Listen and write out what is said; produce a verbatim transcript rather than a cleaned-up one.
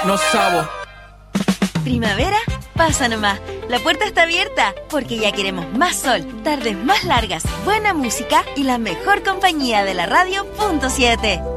no sabo. Primavera, pasa nomás. La puerta está abierta porque ya queremos más sol, tardes más largas, buena música y la mejor compañía de la radio punto siete.